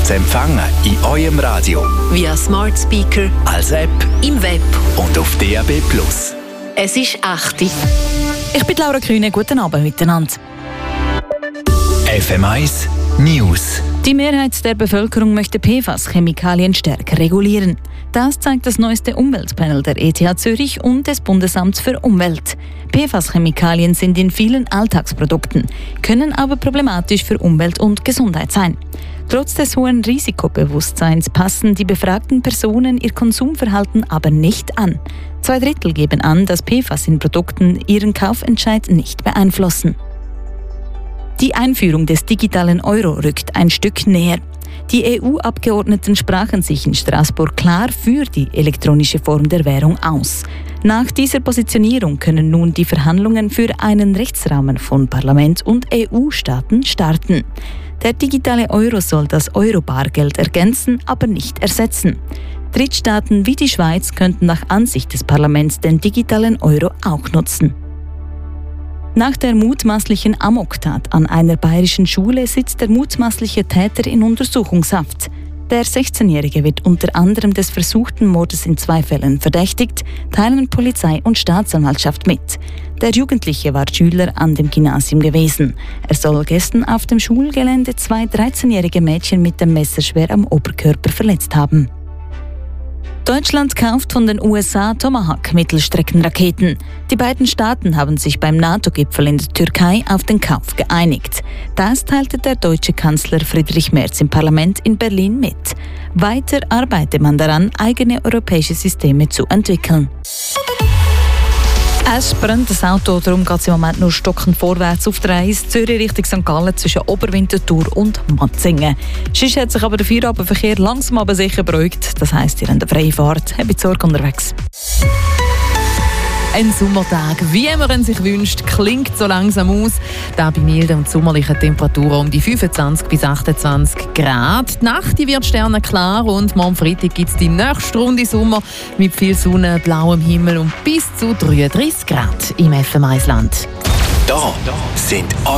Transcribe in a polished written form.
zu empfangen in eurem Radio, via Smart Speaker, als App im Web und auf DAB+. Es ist 8 Uhr. Ich bin Laura Kühne, guten Abend miteinander. FM1 News. Die Mehrheit der Bevölkerung möchte PFAS-Chemikalien stärker regulieren. Das zeigt das neueste Umweltpanel der ETH Zürich und des Bundesamts für Umwelt. PFAS-Chemikalien sind in vielen Alltagsprodukten, können aber problematisch für Umwelt und Gesundheit sein. Trotz des hohen Risikobewusstseins passen die befragten Personen ihr Konsumverhalten aber nicht an. 2/3 geben an, dass PFAS in Produkten ihren Kaufentscheid nicht beeinflussen. Die Einführung des digitalen Euro rückt ein Stück näher. Die EU-Abgeordneten sprachen sich in Straßburg klar für die elektronische Form der Währung aus. Nach dieser Positionierung können nun die Verhandlungen für einen Rechtsrahmen von Parlament und EU-Staaten starten. Der digitale Euro soll das Euro-Bargeld ergänzen, aber nicht ersetzen. Drittstaaten wie die Schweiz könnten nach Ansicht des Parlaments den digitalen Euro auch nutzen. Nach der mutmaßlichen Amoktat an einer bayerischen Schule sitzt der mutmaßliche Täter in Untersuchungshaft. Der 16-Jährige wird unter anderem des versuchten Mordes in 2 Fällen verdächtigt, teilen Polizei und Staatsanwaltschaft mit. Der Jugendliche war Schüler an dem Gymnasium gewesen. Er soll gestern auf dem Schulgelände 2 13-jährige Mädchen mit dem Messer schwer am Oberkörper verletzt haben. Deutschland kauft von den USA Tomahawk-Mittelstreckenraketen. Die beiden Staaten haben sich beim NATO-Gipfel in der Türkei auf den Kauf geeinigt. Das teilte der deutsche Kanzler Friedrich Merz im Parlament in Berlin mit. Weiter arbeite man daran, eigene europäische Systeme zu entwickeln. Es brennt das Auto, darum geht es im Moment nur stockend vorwärts auf der A1 Zürich Richtung St. Gallen zwischen Oberwinterthur und Matzingen. Sonst hat sich aber der Feierabendverkehr langsam aber sicher beruhigt. Das heisst, ihr habt eine freie Fahrt. Habt Sorge unterwegs. Ein Sommertag, wie man ihn sich wünscht, klingt so langsam aus. Da bei milden und sommerlichen Temperaturen um die 25 bis 28 Grad. Die Nacht wird sternenklar und morgen Freitag gibt es die nächste Runde Sommer mit viel Sonne, blauem Himmel und bis zu 33 Grad im FM1-Land. Da sind